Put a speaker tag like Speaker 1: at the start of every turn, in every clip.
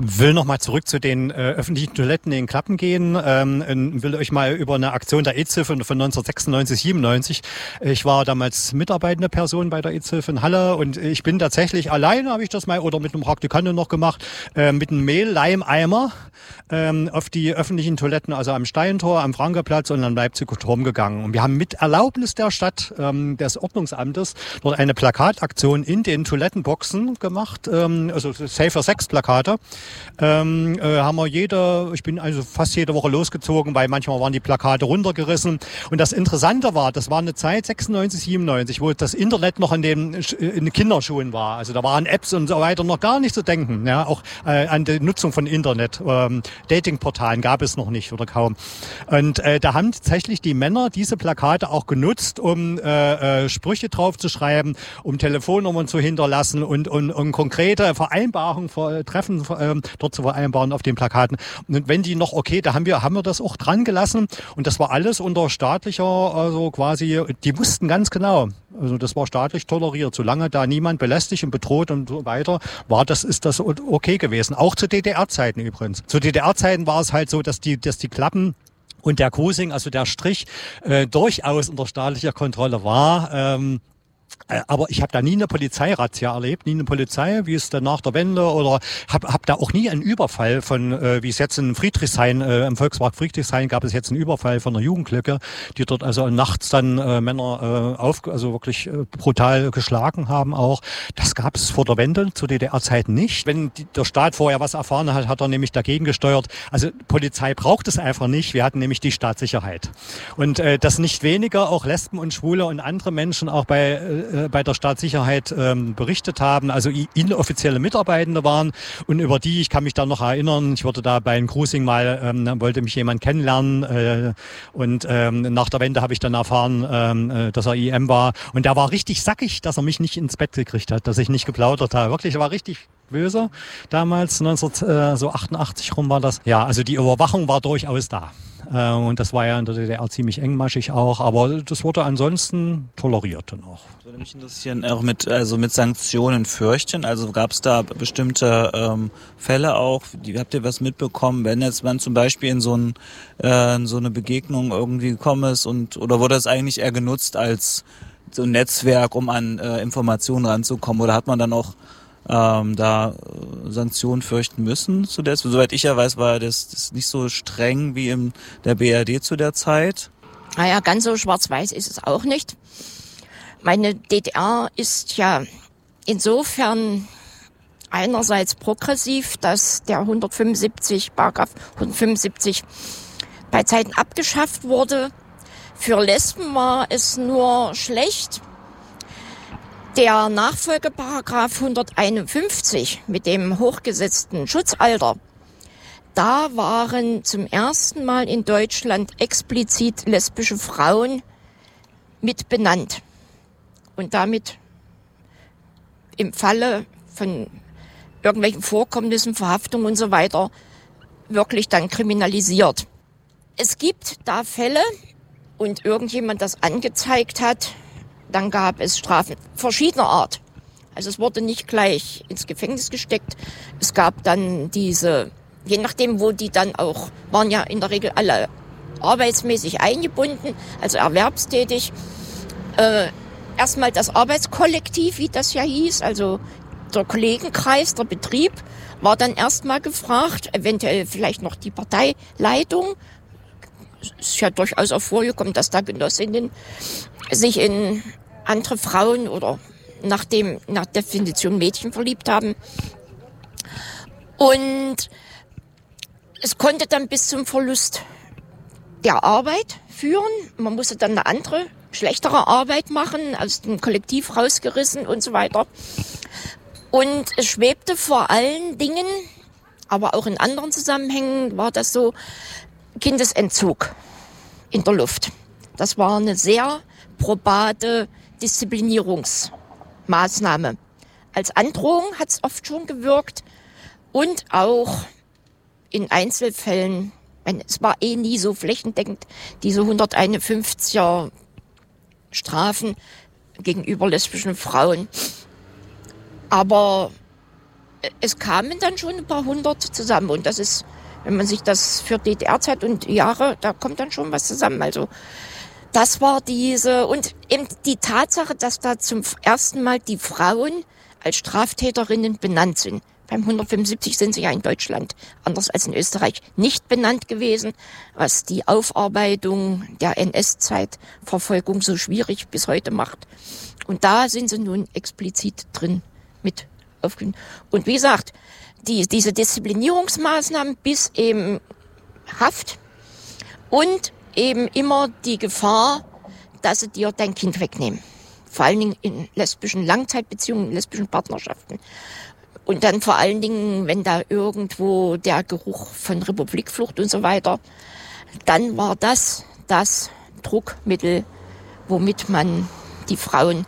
Speaker 1: will noch mal zurück zu den öffentlichen Toiletten in Klappen gehen und will euch mal über eine Aktion der EZ-Hilfe von 1996, 97. Ich war damals mitarbeitende Person bei der EZ-Hilfe in Halle und ich bin tatsächlich alleine, habe ich das mal, oder mit einem Praktikanten noch gemacht, mit einem Mehl-Leim-Eimer auf die öffentlichen Toiletten, also am Steintor, am Frankenplatz und am Leipziger Turm gegangen. Und wir haben mit Erlaubnis der Stadt, des Ordnungsamtes, dort eine Plakataktion in den Toilettenboxen gemacht, also Safer Sex Plakate. Haben wir ich bin also fast jede Woche losgezogen, weil manchmal waren die Plakate runtergerissen. Und das Interessante war, das war eine Zeit, 96, 97, wo das Internet noch in den Kinderschuhen war. Also da waren Apps und so weiter noch gar nicht zu denken. Ja, auch an die Nutzung von Internet. Datingportalen gab es noch nicht oder kaum. Und da haben tatsächlich die Männer diese Plakate auch genutzt, um Sprüche drauf zu schreiben, um Telefonnummern zu hinterlassen und konkrete Vereinbarungen, Treffen dort zu vereinbaren auf den Plakaten. Und wenn die noch da haben wir das auch dran gelassen. Und das war alles unter staatlicher, also quasi, die wussten ganz genau, also das war staatlich toleriert. Solange da niemand belästigt und bedroht und so weiter, ist das okay gewesen. Auch zu DDR-Zeiten übrigens. Zu DDR-Zeiten war es halt so, dass die Klappen und der Cruising, also der Strich, durchaus unter staatlicher Kontrolle war. Aber ich habe da nie eine Polizeirazzia erlebt, nie eine Polizei, wie es dann nach der Wende, oder hab da auch nie einen Überfall von, wie es jetzt in Friedrichshain, im Volkspark Friedrichshain gab es jetzt einen Überfall von einer Jugendlicke, die dort also nachts dann Männer also wirklich brutal geschlagen haben auch. Das gab es vor der Wende zu DDR-Zeiten nicht. Wenn der Staat vorher was erfahren hat, hat er nämlich dagegen gesteuert. Also Polizei braucht es einfach nicht. Wir hatten nämlich die Staatssicherheit. Und das nicht weniger auch Lesben und Schwule und andere Menschen auch bei der Staatssicherheit berichtet haben, also inoffizielle Mitarbeitende waren und über die, ich kann mich da noch erinnern, ich wurde da bei einem Cruising mal, wollte mich jemand kennenlernen und nach der Wende habe ich dann erfahren, dass er IM war und der war richtig sackig, dass er mich nicht ins Bett gekriegt hat, dass ich nicht geplaudert habe. Wirklich, er war richtig böse damals, 1988 rum war das. Ja, also die Überwachung war durchaus da. Und das war ja in der DDR ziemlich engmaschig auch, aber das wurde ansonsten toleriert dann auch.
Speaker 2: Würde mich interessieren, auch mit Sanktionen fürchten. Also gab es da bestimmte Fälle auch, habt ihr was mitbekommen, wenn jetzt man zum Beispiel in so eine Begegnung irgendwie gekommen ist oder wurde das eigentlich eher genutzt als so ein Netzwerk, um an Informationen ranzukommen, oder hat man dann auch da Sanktionen fürchten müssen zu der? Soweit ich ja weiß, war das nicht so streng wie in der BRD zu der Zeit.
Speaker 3: Naja, ganz so schwarz-weiß ist es auch nicht. Meine DDR ist ja insofern einerseits progressiv, dass der Paragraph 175 bei Zeiten abgeschafft wurde. Für Lesben war es nur schlecht. Der Nachfolgeparagraph 151 mit dem hochgesetzten Schutzalter, da waren zum ersten Mal in Deutschland explizit lesbische Frauen mit benannt und damit im Falle von irgendwelchen Vorkommnissen, Verhaftungen und so weiter wirklich dann kriminalisiert. Es gibt da Fälle und irgendjemand das angezeigt hat, dann gab es Strafen verschiedener Art. Also es wurde nicht gleich ins Gefängnis gesteckt. Es gab dann je nachdem, wo die dann auch, waren ja in der Regel alle arbeitsmäßig eingebunden, also erwerbstätig. Erstmal das Arbeitskollektiv, wie das ja hieß, also der Kollegenkreis, der Betrieb, war dann erstmal gefragt, eventuell vielleicht noch die Parteileitung. Es ist ja durchaus auch vorgekommen, dass da Genossinnen sich in andere Frauen oder nach Definition Mädchen verliebt haben. Und es konnte dann bis zum Verlust der Arbeit führen. Man musste dann eine andere, schlechtere Arbeit machen, aus dem Kollektiv rausgerissen und so weiter. Und es schwebte vor allen Dingen, aber auch in anderen Zusammenhängen war das so, Kindesentzug in der Luft. Das war eine sehr probate Disziplinierungsmaßnahme. Als Androhung hat es oft schon gewirkt und auch in Einzelfällen, es war nie so flächendeckend, diese 151er Strafen gegenüber lesbischen Frauen. Aber es kamen dann schon ein paar hundert zusammen. Und das ist, wenn man sich das für DDR-Zeit und Jahre, da kommt dann schon was zusammen. Also das war und eben die Tatsache, dass da zum ersten Mal die Frauen als Straftäterinnen benannt sind. Beim 175 sind sie ja in Deutschland, anders als in Österreich, nicht benannt gewesen, was die Aufarbeitung der NS-Zeitverfolgung so schwierig bis heute macht. Und da sind sie nun explizit drin mit aufgenommen. Und wie gesagt, diese Disziplinierungsmaßnahmen bis eben Haft und eben immer die Gefahr, dass sie dir dein Kind wegnehmen. Vor allen Dingen in lesbischen Langzeitbeziehungen, in lesbischen Partnerschaften. Und dann vor allen Dingen, wenn da irgendwo der Geruch von Republikflucht und so weiter, dann war das Druckmittel, womit man die Frauen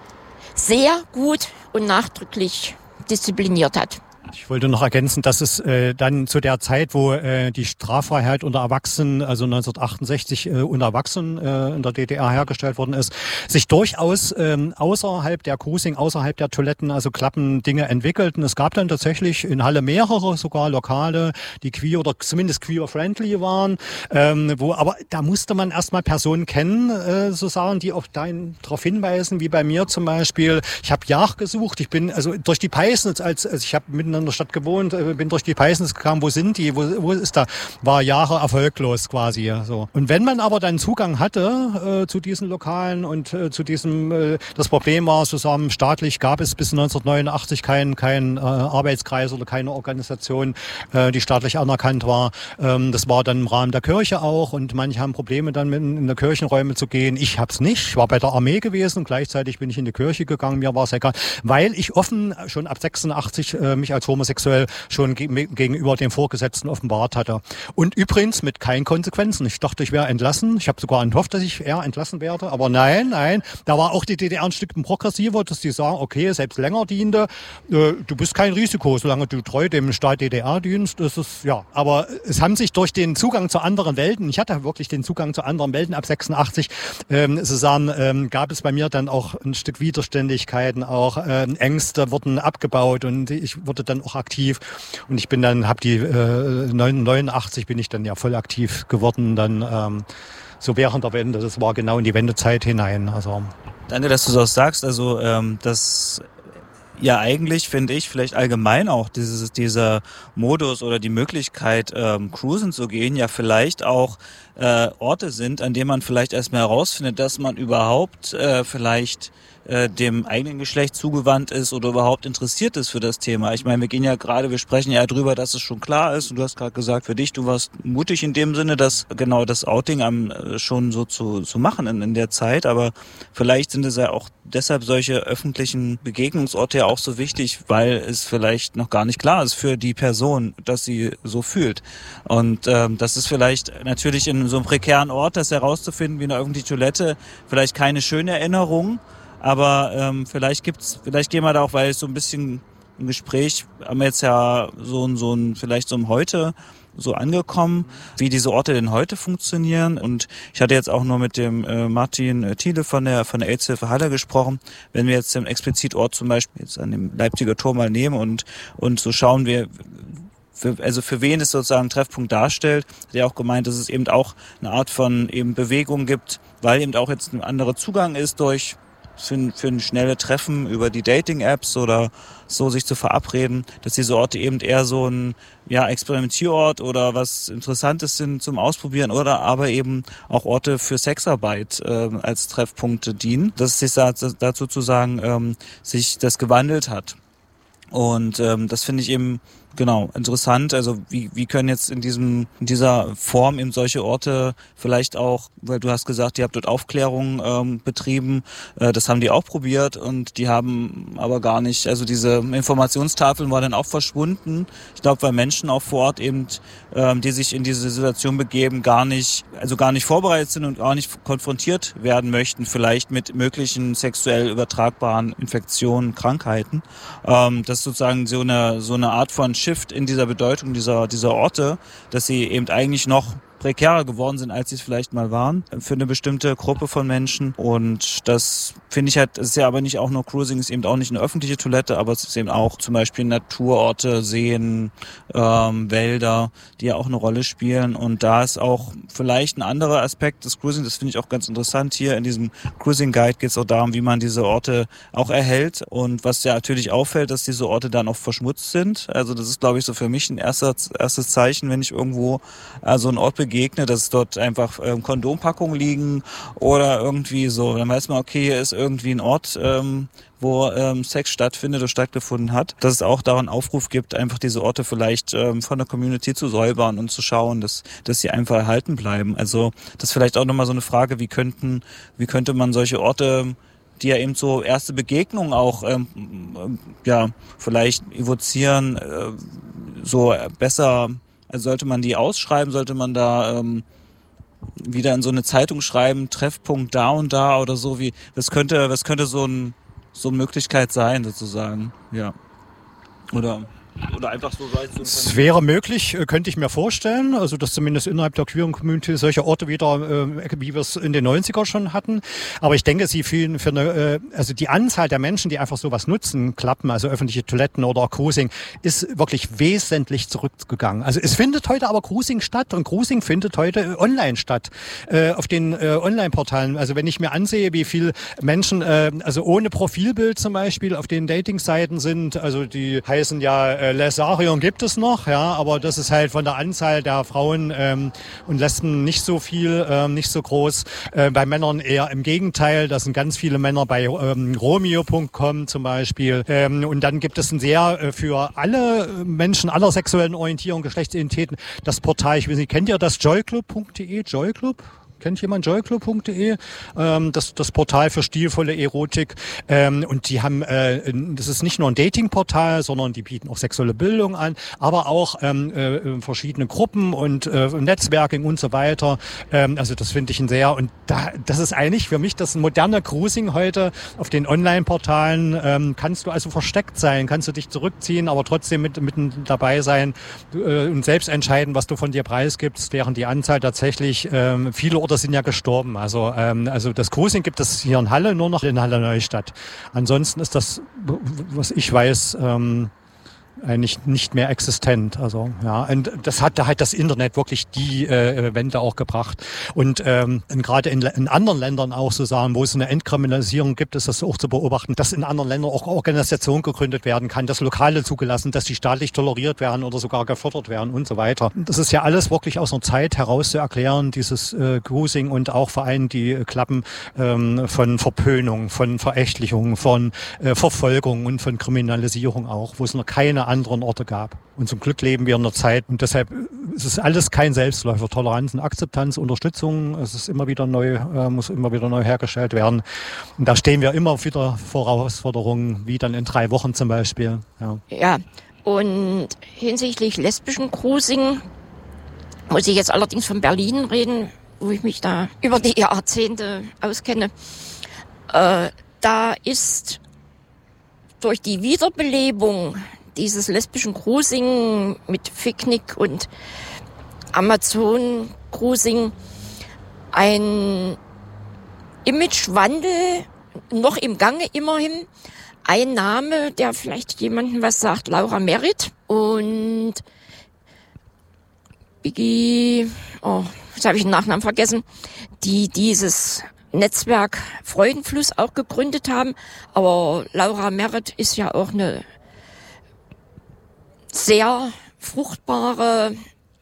Speaker 3: sehr gut und nachdrücklich diszipliniert hat.
Speaker 1: Ich wollte noch ergänzen, dass es dann zu der Zeit, wo die Straffreiheit unter Erwachsenen, also 1968 unter Erwachsenen in der DDR hergestellt worden ist, sich durchaus außerhalb der Cruising, außerhalb der Toiletten, also Klappendinge entwickelten. Es gab dann tatsächlich in Halle mehrere sogar Lokale, die queer oder zumindest queer-friendly waren, aber da musste man erstmal Personen kennen, sozusagen, die auch darauf hinweisen, wie bei mir zum Beispiel. Ich habe Jagd gesucht, ich bin also durch die Peisnitz, ich habe mitten in der Stadt gewohnt, bin durch die Peisnitz gegangen, wo sind die, wo ist da? War Jahre erfolglos quasi. So. Und wenn man aber dann Zugang hatte zu diesen Lokalen und zu diesem, das Problem war zusammen, staatlich gab es bis 1989 kein Arbeitskreis oder keine Organisation, die staatlich anerkannt war. Das war dann im Rahmen der Kirche auch und manche haben Probleme dann in der Kirchenräume zu gehen. Ich hab's nicht. Ich war bei der Armee gewesen, gleichzeitig bin ich in die Kirche gegangen, mir war es egal, weil ich offen schon ab 86 mich als homosexuell schon gegenüber dem Vorgesetzten offenbart hatte. Und übrigens mit keinen Konsequenzen. Ich dachte, ich wäre entlassen. Ich habe sogar gehofft, dass ich eher entlassen werde. Aber nein. Da war auch die DDR ein Stück progressiver, dass die sagen, okay, selbst länger Diente, du bist kein Risiko, solange du treu dem Staat DDR dienst. Das ist, ja. Aber es haben sich durch den Zugang zu anderen Welten, ich hatte wirklich den Zugang zu anderen Welten ab 86, gab es bei mir dann auch ein Stück Widerständigkeiten, auch Ängste wurden abgebaut und ich wurde dann auch aktiv und ich bin dann, 89 bin ich dann ja voll aktiv geworden, dann so während der Wende, das war genau in die Wendezeit hinein. Also.
Speaker 2: Danke, dass du das sagst, also das ja eigentlich, finde ich, vielleicht allgemein auch dieser Modus oder die Möglichkeit, cruisen zu gehen, ja vielleicht auch Orte sind, an denen man vielleicht erstmal herausfindet, dass man überhaupt vielleicht dem eigenen Geschlecht zugewandt ist oder überhaupt interessiert ist für das Thema. Ich meine, wir sprechen ja drüber, dass es schon klar ist und du hast gerade gesagt, für dich, du warst mutig in dem Sinne, dass genau das Outing schon so zu machen in der Zeit, aber vielleicht sind es ja auch deshalb solche öffentlichen Begegnungsorte ja auch so wichtig, weil es vielleicht noch gar nicht klar ist für die Person, dass sie so fühlt. Und das ist vielleicht natürlich in so einem prekären Ort, das herauszufinden wie eine öffentliche Toilette, vielleicht keine schöne Erinnerung, aber vielleicht gehen wir da auch, weil es so ein bisschen im Gespräch haben wir jetzt ja vielleicht so im Heute so angekommen, wie diese Orte denn heute funktionieren. Und ich hatte jetzt auch nur mit dem Martin Thiele von der AIDS-Hilfe Halle gesprochen. Wenn wir jetzt den explizit Ort zum Beispiel jetzt an dem Leipziger Tor mal nehmen und so schauen wir, für wen es sozusagen einen Treffpunkt darstellt, hat er auch gemeint, dass es eben auch eine Art von eben Bewegung gibt, weil eben auch jetzt ein anderer Zugang ist für ein schnelle Treffen über die Dating-Apps oder so sich zu verabreden, dass diese Orte eben eher so ein Experimentierort oder was Interessantes sind zum Ausprobieren oder aber eben auch Orte für Sexarbeit als Treffpunkte dienen. Dass es sich dazu zu sagen, sich das gewandelt hat. Und das finde ich eben genau interessant. Also wie können jetzt in dieser Form eben solche Orte vielleicht auch, weil du hast gesagt, ihr habt dort Aufklärung betrieben, das haben die auch probiert und die haben aber gar nicht, also diese Informationstafeln waren dann auch verschwunden. Ich glaube, weil Menschen auch vor Ort eben, die sich in diese Situation begeben, gar nicht vorbereitet sind und gar nicht konfrontiert werden möchten, vielleicht mit möglichen sexuell übertragbaren Infektionen, Krankheiten. Das ist sozusagen so eine Art von Shift in dieser Bedeutung dieser Orte, dass sie eben eigentlich noch prekärer geworden sind, als sie es vielleicht mal waren, für eine bestimmte Gruppe von Menschen. Und das finde ich halt, es ist ja aber nicht auch nur Cruising, es ist eben auch nicht eine öffentliche Toilette, aber es ist eben auch zum Beispiel Naturorte, Seen, Wälder, die ja auch eine Rolle spielen. Und da ist auch vielleicht ein anderer Aspekt des Cruising, das finde ich auch ganz interessant. Hier in diesem Cruising Guide geht es auch darum, wie man diese Orte auch erhält. Und was ja natürlich auffällt, dass diese Orte dann oft verschmutzt sind. Also das ist, glaube ich, so für mich ein erstes Zeichen, wenn ich irgendwo so einen Ort begegne, dass dort einfach Kondompackungen liegen oder irgendwie so. Dann weiß man, okay, hier ist irgendwie ein Ort, wo Sex stattfindet oder stattgefunden hat, dass es auch daran Aufruf gibt, einfach diese Orte vielleicht von der Community zu säubern und zu schauen, dass sie einfach erhalten bleiben. Also das ist vielleicht auch nochmal so eine Frage, wie könnte man solche Orte, die ja eben so erste Begegnungen auch vielleicht evozieren, so besser, also sollte man die ausschreiben, sollte man da wieder in so eine Zeitung schreiben, Treffpunkt da und da oder so, was könnte so eine Möglichkeit sein, sozusagen, ja. Oder einfach so.
Speaker 1: Es wäre möglich, könnte ich mir vorstellen, also dass zumindest innerhalb der queeren Community solche Orte wieder, wie wir es in den 90er schon hatten. Aber ich denke, sie fielen also die Anzahl der Menschen, die einfach sowas nutzen, Klappen, also öffentliche Toiletten oder Cruising, ist wirklich wesentlich zurückgegangen. Also es findet heute aber Cruising statt und Cruising findet heute online statt, auf den Online-Portalen. Also wenn ich mir ansehe, wie viele Menschen, also ohne Profilbild zum Beispiel auf den Dating-Seiten sind, also die heißen ja Lesarion gibt es noch, ja, aber das ist halt von der Anzahl der Frauen und Lesben nicht so viel, nicht so groß. Bei Männern eher im Gegenteil, das sind ganz viele Männer bei Romeo.com zum Beispiel. Und dann gibt es ein sehr für alle Menschen aller sexuellen Orientierung, Geschlechtsidentitäten das Portal, ich weiß nicht, kennt ihr das joyclub.de? Joyclub? Kennt jemand joyclub.de? Das Portal für stilvolle Erotik. Und die haben, das ist nicht nur ein Datingportal, sondern die bieten auch sexuelle Bildung an, aber auch verschiedene Gruppen und Netzwerking und so weiter. Also das finde ich und das ist eigentlich für mich das moderne Cruising heute auf den Online-Portalen. Kannst du also versteckt sein, kannst du dich zurückziehen, aber trotzdem mitten dabei sein und selbst entscheiden, was du von dir preisgibst, während die Anzahl tatsächlich viele Orte sind ja gestorben. Also das Cruising gibt es hier in Halle nur noch in Halle Neustadt. Ansonsten ist das, was ich weiß, eigentlich nicht mehr existent. Also ja, und das hat halt das Internet wirklich die Wende auch gebracht. Und gerade in anderen Ländern auch so sagen, wo es eine Entkriminalisierung gibt, ist das auch zu beobachten, dass in anderen Ländern auch Organisationen gegründet werden kann, dass Lokale zugelassen, dass die staatlich toleriert werden oder sogar gefördert werden und so weiter. Das ist ja alles wirklich aus einer Zeit heraus zu erklären, dieses Cruising und auch vor allem die Klappen von Verpönung, von Verächtlichung, von Verfolgung und von Kriminalisierung auch, wo es noch keine anderen Orte gab. Und zum Glück leben wir in einer Zeit und deshalb ist es alles kein Selbstläufer. Toleranz und Akzeptanz, Unterstützung, es ist immer wieder neu, muss immer wieder neu hergestellt werden. Und da stehen wir immer wieder vor Herausforderungen, wie dann in 3 Wochen zum Beispiel.
Speaker 3: Ja, und hinsichtlich lesbischen Cruising muss ich jetzt allerdings von Berlin reden, wo ich mich da über die Jahrzehnte auskenne. Da ist durch die Wiederbelebung dieses lesbischen Cruising mit Picknick und Amazon-Cruising ein Imagewandel noch im Gange immerhin. Ein Name, der vielleicht jemandem was sagt, Laura Merritt und Biggie, jetzt habe ich den Nachnamen vergessen, die dieses Netzwerk Freudenfluss auch gegründet haben. Aber Laura Merritt ist ja auch eine sehr fruchtbare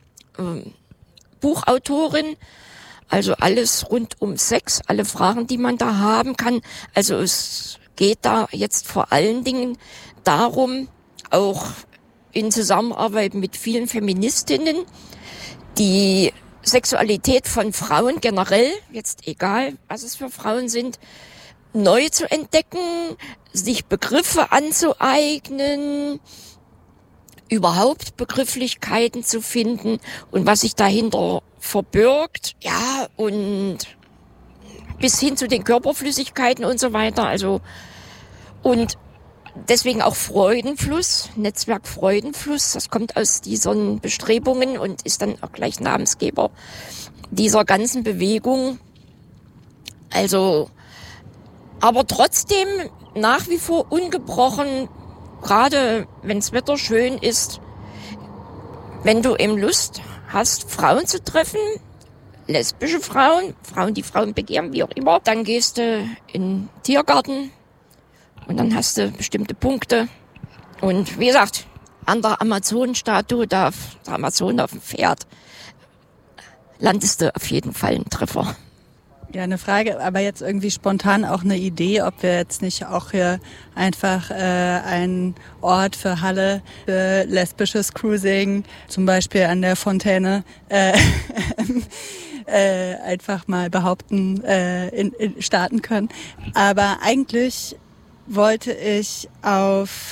Speaker 3: Buchautorin. Also alles rund um Sex, alle Fragen, die man da haben kann. Also es geht da jetzt vor allen Dingen darum, auch in Zusammenarbeit mit vielen Feministinnen, die Sexualität von Frauen generell, jetzt egal, was es für Frauen sind, neu zu entdecken, sich Begriffe anzueignen, überhaupt Begrifflichkeiten zu finden und was sich dahinter verbirgt, ja, und bis hin zu den Körperflüssigkeiten und so weiter. Also, und Deswegen auch Freudenfluss, Netzwerk Freudenfluss. Das kommt aus diesen Bestrebungen und ist dann auch gleich Namensgeber dieser ganzen Bewegung. Also, aber trotzdem nach wie vor ungebrochen, gerade wenn das Wetter schön ist, wenn du eben Lust hast, Frauen zu treffen, lesbische Frauen, die Frauen begehren, wie auch immer, dann gehst du in den Tiergarten und dann hast du bestimmte Punkte. Und wie gesagt, an der Amazonenstatue, der Amazon auf dem Pferd, landest du auf jeden Fall einen Treffer.
Speaker 4: Ja, eine Frage, aber jetzt irgendwie spontan auch eine Idee, ob wir jetzt nicht auch hier einfach einen Ort für Halle, für lesbisches Cruising, zum Beispiel an der Fontäne, einfach mal behaupten, starten können. Aber eigentlich wollte ich auf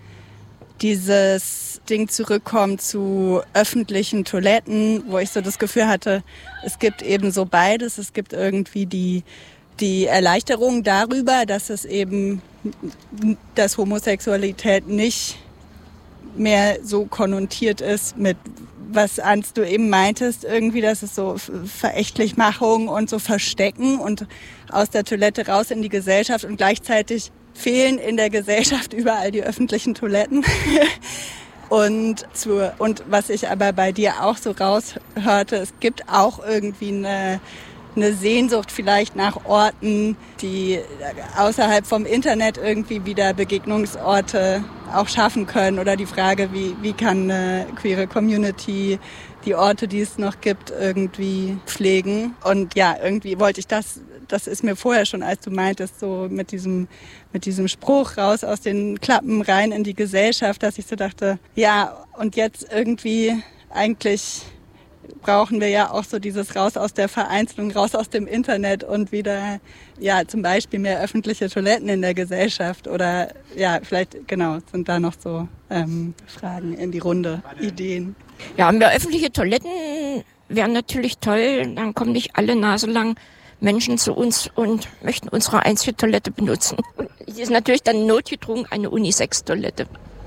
Speaker 4: dieses Ding zurückkommen zu öffentlichen Toiletten, wo ich so das Gefühl hatte, es gibt eben so beides. Es gibt irgendwie die Erleichterung darüber, dass es eben, dass Homosexualität nicht mehr so konnotiert ist mit, was Ans du eben meintest, irgendwie, dass es so Verächtlichmachung und so Verstecken und aus der Toilette raus in die Gesellschaft und gleichzeitig fehlen in der Gesellschaft überall die öffentlichen Toiletten. Und was ich aber bei dir auch so raushörte, es gibt auch irgendwie eine Sehnsucht vielleicht nach Orten, die außerhalb vom Internet irgendwie wieder Begegnungsorte auch schaffen können. Oder die Frage, wie kann eine queere Community die Orte, die es noch gibt, irgendwie pflegen. Und ja, irgendwie wollte ich das ist mir vorher schon, als du meintest, so mit diesem Spruch raus aus den Klappen rein in die Gesellschaft, dass ich so dachte, ja, und jetzt irgendwie eigentlich brauchen wir ja auch so dieses raus aus der Vereinzelung, raus aus dem Internet und wieder, ja, zum Beispiel mehr öffentliche Toiletten in der Gesellschaft oder, ja, vielleicht, genau, sind da noch so Fragen in die Runde, Ideen.
Speaker 3: Ja, mehr öffentliche Toiletten wären natürlich toll, dann kommen nicht alle naselang Menschen zu uns und möchten unsere einzige Toilette benutzen. Es ist natürlich dann notgedrungen eine Unisex-Toilette.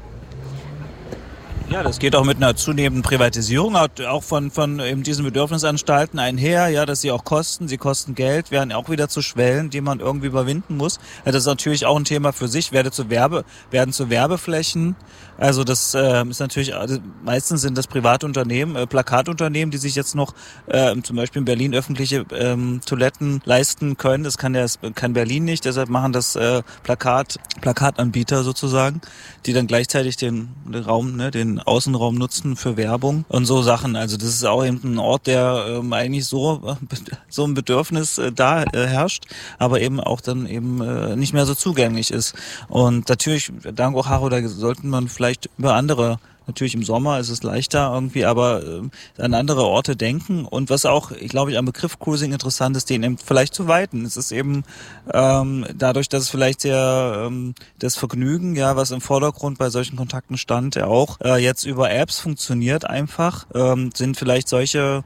Speaker 2: Ja, das geht auch mit einer zunehmenden Privatisierung, auch von eben diesen Bedürfnisanstalten einher, ja, dass sie kosten Geld, werden auch wieder zu Schwellen, die man irgendwie überwinden muss. Ja, das ist natürlich auch ein Thema für sich, werden zu Werbeflächen. Also das ist natürlich, meistens sind das Privatunternehmen, Plakatunternehmen, die sich jetzt noch zum Beispiel in Berlin öffentliche Toiletten leisten können. Das kann Berlin nicht, deshalb machen das Plakatanbieter sozusagen, die dann gleichzeitig den Raum, den Außenraum nutzen für Werbung und so Sachen. Also das ist auch eben ein Ort, der eigentlich so ein Bedürfnis da herrscht, aber eben auch dann eben nicht mehr so zugänglich ist. Und natürlich, dank auch Haro, da sollten man vielleicht über andere, natürlich im Sommer ist es leichter irgendwie, aber an andere Orte denken. Und was auch, ich glaube, am Begriff Cruising interessant ist, den eben vielleicht zu weiten. Es ist eben dadurch, dass es vielleicht sehr das Vergnügen, ja, was im Vordergrund bei solchen Kontakten stand, ja auch jetzt über Apps funktioniert einfach, sind vielleicht solche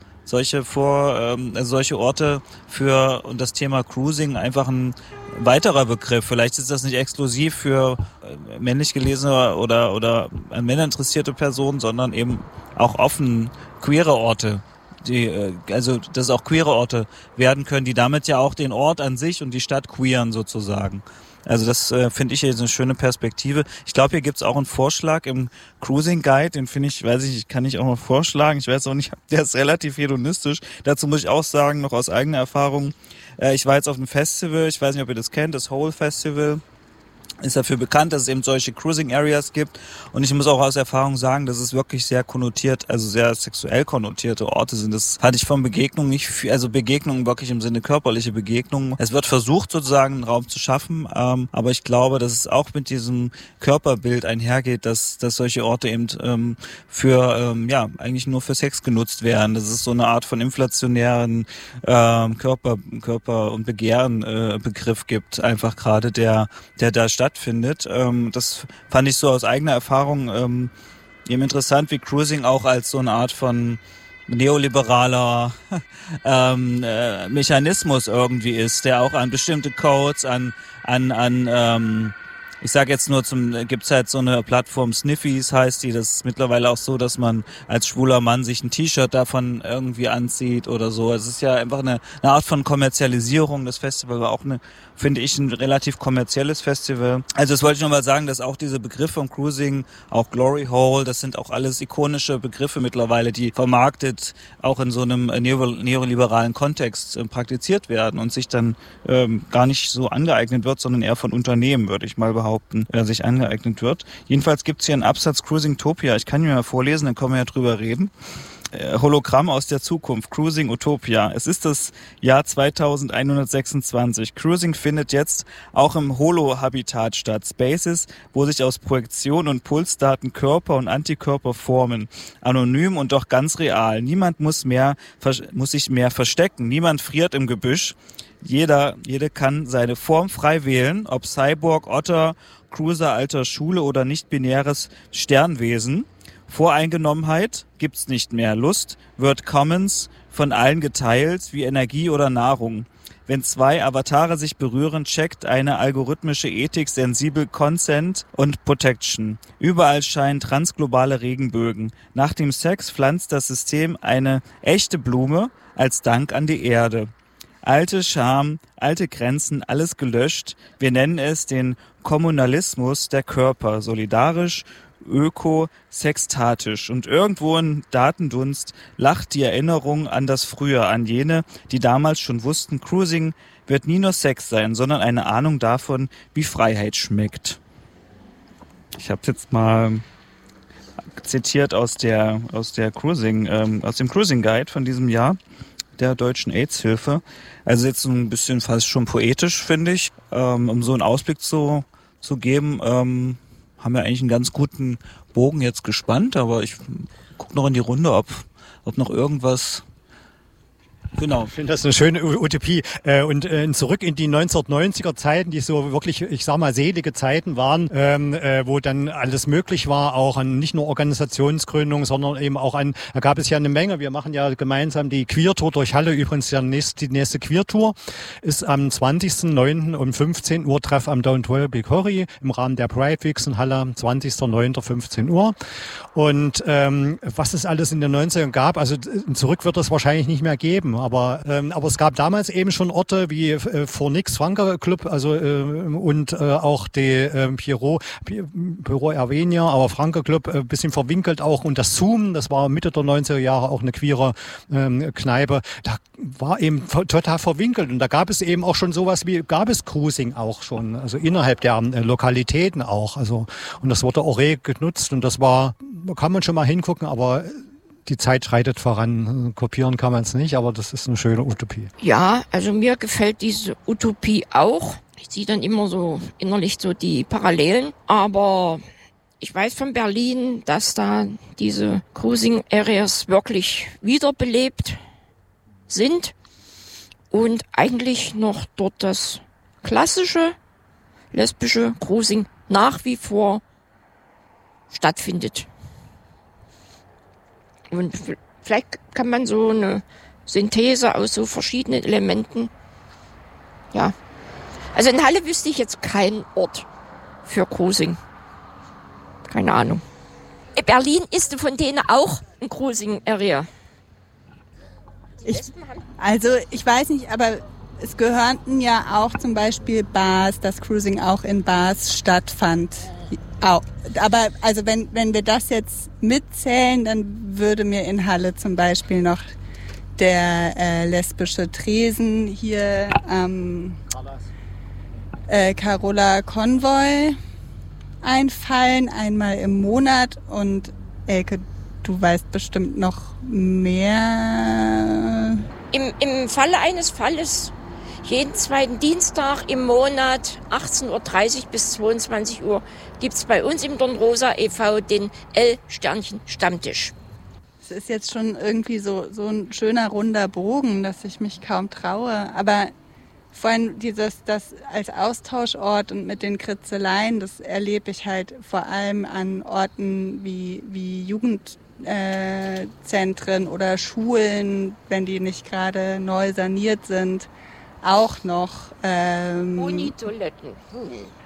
Speaker 2: Orte für und das Thema Cruising einfach ein weiterer Begriff. Vielleicht ist das nicht exklusiv für männlich gelesene oder an Männern interessierte Personen, sondern eben auch offen queere Orte, dass es auch queere Orte werden können, die damit ja auch den Ort an sich und die Stadt queeren sozusagen. Also das finde ich jetzt eine schöne Perspektive. Ich glaube, hier gibt's auch einen Vorschlag im Cruising Guide, den finde ich, kann ich auch mal vorschlagen. Ich weiß auch nicht, der ist relativ hedonistisch. Dazu muss ich auch sagen, noch aus eigener Erfahrung, ich war jetzt auf einem Festival, ich weiß nicht, ob ihr das kennt, das Hole Festival. Ist dafür bekannt, dass es eben solche Cruising Areas gibt. Und ich muss auch aus Erfahrung sagen, dass es wirklich sehr konnotiert, also sehr sexuell konnotierte Orte sind. Das hatte ich von Begegnungen nicht viel, also Begegnungen wirklich im Sinne körperliche Begegnungen. Es wird versucht, sozusagen einen Raum zu schaffen, aber ich glaube, dass es auch mit diesem Körperbild einhergeht, dass solche Orte eben eigentlich nur für Sex genutzt werden. Dass es so eine Art von inflationären Körper- und Begehren Begriff gibt, einfach gerade der da stattfindet. Das fand ich so aus eigener Erfahrung eben interessant, wie Cruising auch als so eine Art von neoliberaler Mechanismus irgendwie ist, der auch an bestimmte Codes, an Ich sage jetzt nur, gibt's halt so eine Plattform, Sniffies heißt die, das ist mittlerweile auch so, dass man als schwuler Mann sich ein T-Shirt davon irgendwie anzieht oder so. Es ist ja einfach eine Art von Kommerzialisierung. Das Festival war auch finde ich, ein relativ kommerzielles Festival. Also das wollte ich nochmal sagen, dass auch diese Begriffe vom Cruising, auch Glory Hole, das sind auch alles ikonische Begriffe mittlerweile, die vermarktet auch in so einem neoliberalen Kontext praktiziert werden und sich dann gar nicht so angeeignet wird, sondern eher von Unternehmen, würde ich mal behaupten, sich angeeignet wird. Jedenfalls gibt's hier einen Absatz Cruising-Topia. Ich kann ihn mal vorlesen, dann können wir ja drüber reden. Hologramm aus der Zukunft, Cruising Utopia. Es ist das Jahr 2126. Cruising findet jetzt auch im Holo-Habitat statt. Spaces, wo sich aus Projektion und Pulsdaten Körper und Antikörper formen. Anonym und doch ganz real. Niemand muss sich mehr verstecken. Niemand friert im Gebüsch. Jede kann seine Form frei wählen, ob Cyborg, Otter, Cruiser alter Schule oder nicht-binäres Sternwesen. Voreingenommenheit gibt's nicht mehr. Lust wird Commons von allen geteilt, wie Energie oder Nahrung. Wenn zwei Avatare sich berühren, checkt eine algorithmische Ethik sensibel Consent und Protection. Überall scheinen transglobale Regenbögen. Nach dem Sex pflanzt das System eine echte Blume als Dank an die Erde. Alte Scham, alte Grenzen, alles gelöscht. Wir nennen es den Kommunalismus der Körper, solidarisch, öko-sextatisch. Und irgendwo in Datendunst lacht die Erinnerung an das Früher, an jene, die damals schon wussten, Cruising wird nie nur Sex sein, sondern eine Ahnung davon, wie Freiheit schmeckt. Ich habe jetzt mal zitiert aus dem Cruising Guide von diesem Jahr der Deutschen AIDS-Hilfe. Also jetzt so ein bisschen fast schon poetisch, finde ich, um so einen Ausblick zu geben. Haben wir eigentlich einen ganz guten Bogen jetzt gespannt, aber ich gucke noch in die Runde, ob noch irgendwas. Genau.
Speaker 1: Ich finde das eine schöne Utopie. Und zurück in die 1990er Zeiten, die so wirklich, ich sag mal, selige Zeiten waren, wo dann alles möglich war, auch an nicht nur Organisationsgründung, sondern eben auch da gab es ja eine Menge. Wir machen ja gemeinsam die Queer-Tour durch Halle. Übrigens die nächste Queer-Tour ist am 20.09. um 15 Uhr Treff am Don't Worry Corrie im Rahmen der Pride Weeks in Halle, 20.09. 15 Uhr. Und was es alles in den 90ern gab, also zurück wird es wahrscheinlich nicht mehr geben. Aber es gab damals eben schon Orte wie Fornix Franker Club, also und auch die Büro Ervenia, aber Franker Club bisschen verwinkelt auch, und das Zoom, das war Mitte der 90er Jahre auch eine queere Kneipe, da war eben total verwinkelt, und da gab es eben auch schon sowas gab es Cruising auch schon, also innerhalb der Lokalitäten auch, also, und das wurde auch rege genutzt, und da kann man schon mal hingucken, aber die Zeit schreitet voran. Kopieren kann man es nicht, aber das ist eine schöne Utopie.
Speaker 3: Ja, also mir gefällt diese Utopie auch. Ich sehe dann immer so innerlich so die Parallelen. Aber ich weiß von Berlin, dass da diese Cruising Areas wirklich wiederbelebt sind und eigentlich noch dort das klassische lesbische Cruising nach wie vor stattfindet. Und vielleicht kann man so eine Synthese aus so verschiedenen Elementen. Ja. Also in Halle wüsste ich jetzt keinen Ort für Cruising. Keine Ahnung. Berlin ist von denen auch ein Cruising-Area.
Speaker 4: Ich weiß nicht, aber es gehörten ja auch zum Beispiel Bars, dass Cruising auch in Bars stattfand. Aber also wenn wir das jetzt mitzählen, dann würde mir in Halle zum Beispiel noch der lesbische Tresen hier Carola Konvoi einfallen, einmal im Monat. Und Elke, du weißt bestimmt noch mehr.
Speaker 3: Im Falle eines Falles jeden zweiten Dienstag im Monat 18.30 Uhr bis 22 Uhr gibt's bei uns im Dornrosa e.V. den L-Sternchen-Stammtisch.
Speaker 4: Es ist jetzt schon irgendwie so ein schöner runder Bogen, dass ich mich kaum traue. Aber vor allem das als Austauschort und mit den Kritzeleien, das erlebe ich halt vor allem an Orten wie Jugendzentren oder Schulen, wenn die nicht gerade neu saniert sind. Auch noch.
Speaker 3: Unitoiletten.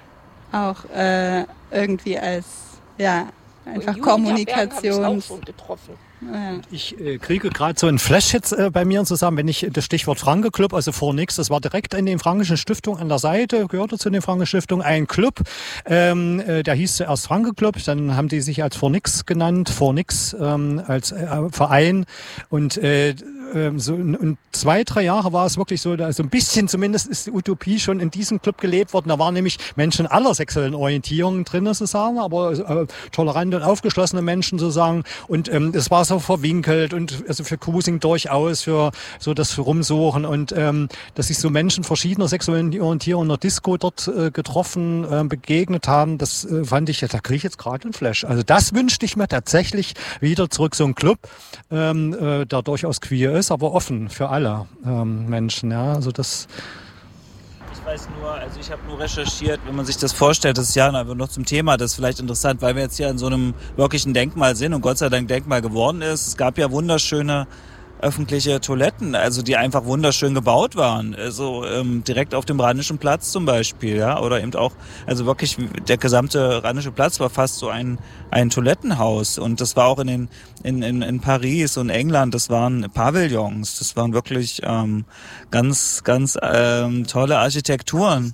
Speaker 4: auch irgendwie als, ja, einfach
Speaker 3: Und
Speaker 4: Kommunikation.
Speaker 3: habe ich auch schon getroffen.
Speaker 4: Ja.
Speaker 1: Ich kriege gerade so einen Flash jetzt bei mir zusammen, wenn ich das Stichwort Franke Club, also Fornix, das war direkt in den Frankischen Stiftung an der Seite, gehörte zu den Frankischen Stiftung, ein Club, der hieß zuerst Franke Club, dann haben die sich als Fornix genannt, Fornix als Verein und so und 2-3 Jahre war es wirklich so, da so ein bisschen zumindest ist die Utopie schon in diesem Club gelebt worden. Da waren nämlich Menschen aller sexuellen Orientierungen drin, sozusagen, aber tolerante und aufgeschlossene Menschen sozusagen. Und es war so verwinkelt und also für Cruising durchaus, für so das Rumsuchen und dass sich so Menschen verschiedener sexuellen Orientierungen in der Disco dort getroffen, begegnet haben, das fand ich, da kriege ich jetzt gerade einen Flash. Also das wünschte ich mir tatsächlich wieder zurück, so ein Club, der durchaus queer ist, aber offen für alle Menschen. Ja, also das.
Speaker 2: Ich weiß nur, also ich habe nur recherchiert, wenn man sich das vorstellt, das ist ja aber noch zum Thema, das ist vielleicht interessant, weil wir jetzt hier in so einem wirklichen Denkmal sind und Gott sei Dank Denkmal geworden ist. Es gab ja wunderschöne öffentliche Toiletten, also die einfach wunderschön gebaut waren, also direkt auf dem Rheinischen Platz zum Beispiel, ja, oder eben auch, also wirklich der gesamte Rheinische Platz war fast so ein Toilettenhaus und das war auch in Paris und England, das waren Pavillons, das waren wirklich ganz tolle Architekturen.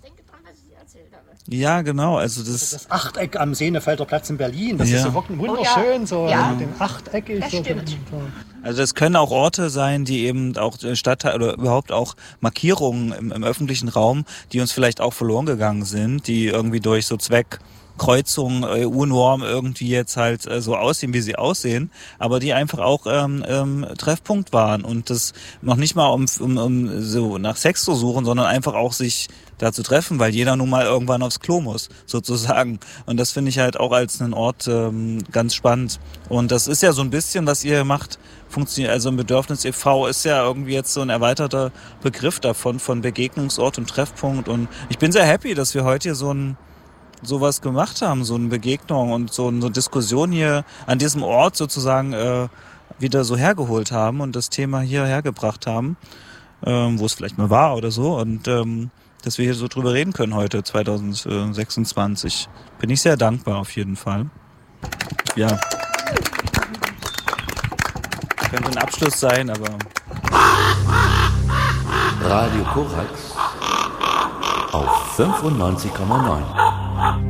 Speaker 2: Ja, genau. Also
Speaker 1: das Achteck am Sehnefelder Platz in Berlin, das
Speaker 2: ja.
Speaker 1: ist so wirklich wunderschön, so
Speaker 3: ja.
Speaker 1: mit dem Achteckig.
Speaker 3: Das stimmt.
Speaker 2: Also das können auch Orte sein, die eben auch Stadtteil oder überhaupt auch Markierungen im öffentlichen Raum, die uns vielleicht auch verloren gegangen sind, die irgendwie durch so Zweckkreuzungen, EU-Norm irgendwie jetzt halt so aussehen, wie sie aussehen, aber die einfach auch Treffpunkt waren und das noch nicht mal um so nach Sex zu suchen, sondern einfach auch sich da zu treffen, weil jeder nun mal irgendwann aufs Klo muss, sozusagen. Und das finde ich halt auch als einen Ort ganz spannend. Und das ist ja so ein bisschen, was ihr macht, funktioniert, also ein Bedürfnis e.V. ist ja irgendwie jetzt so ein erweiterter Begriff davon, von Begegnungsort und Treffpunkt. Und ich bin sehr happy, dass wir heute hier sowas gemacht haben, so eine Begegnung und so eine Diskussion hier an diesem Ort sozusagen wieder so hergeholt haben und das Thema hier hergebracht haben, wo es vielleicht mal war oder so. Und dass wir hier so drüber reden können heute, 2026. Bin ich sehr dankbar auf jeden Fall. Ja. Könnte ein Abschluss sein, aber...
Speaker 5: Radio Korax auf 95,9.